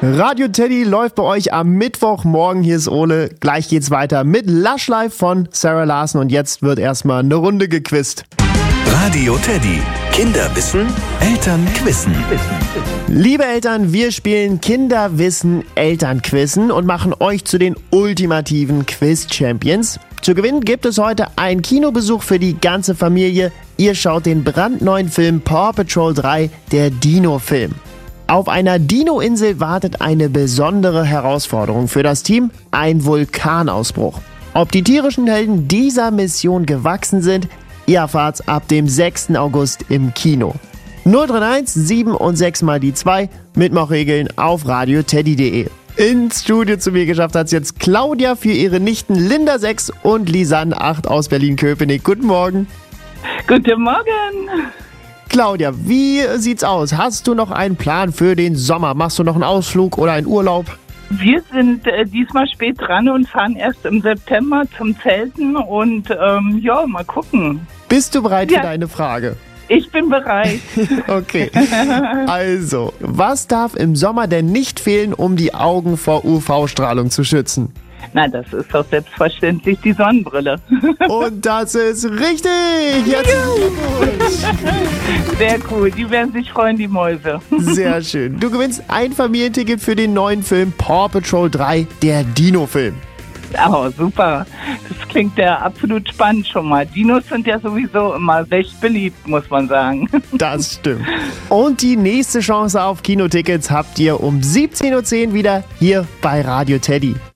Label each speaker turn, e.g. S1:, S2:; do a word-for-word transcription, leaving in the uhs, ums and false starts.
S1: Radio Teddy läuft bei euch am Mittwochmorgen. Hier ist Ole. Gleich geht's weiter mit Lush Life von Sarah Larsen. Und jetzt wird erstmal eine Runde gequizt.
S2: Radio Teddy. Kinder wissen, Eltern quizzen.
S1: Liebe Eltern, wir spielen Kinderwissen Elternquizzen und machen euch zu den ultimativen Quiz-Champions. Zu gewinnen gibt es heute einen Kinobesuch für die ganze Familie. Ihr schaut den brandneuen Film Paw Patrol drei, der Dino-Film. Auf einer Dino-Insel wartet eine besondere Herausforderung für das Team, ein Vulkanausbruch. Ob die tierischen Helden dieser Mission gewachsen sind, ihr erfahrt's ab dem sechsten August im Kino. null drei eins sieben und sechs mal die zwei, Mitmachregeln auf radioteddy punkt de. Ins Studio zu mir geschafft hat's jetzt Claudia für ihre Nichten Linda sechs und Lisanne acht aus Berlin-Köpenick. Guten Morgen.
S3: Guten Morgen.
S1: Claudia, wie sieht's aus? Hast du noch einen Plan für den Sommer? Machst du noch einen Ausflug oder einen Urlaub?
S3: Wir sind äh, diesmal spät dran und fahren erst im September zum Zelten und ähm, ja, mal gucken.
S1: Bist du bereit
S3: Ja.
S1: für deine Frage?
S3: Ich bin bereit.
S1: Okay. Also, was darf im Sommer denn nicht fehlen, um die Augen vor U V-Strahlung zu schützen?
S3: Na, das ist doch selbstverständlich die Sonnenbrille.
S1: Und das ist richtig! Herzlichen Glückwunsch!
S3: Sehr cool, die werden sich freuen, die Mäuse.
S1: Sehr schön. Du gewinnst ein Familienticket für den neuen Film Paw Patrol drei, der Dino-Film.
S3: Oh, super. Das klingt ja absolut spannend schon mal. Dinos sind ja sowieso immer recht beliebt, muss man sagen.
S1: Das stimmt. Und die nächste Chance auf Kinotickets habt ihr um siebzehn Uhr zehn wieder hier bei Radio Teddy.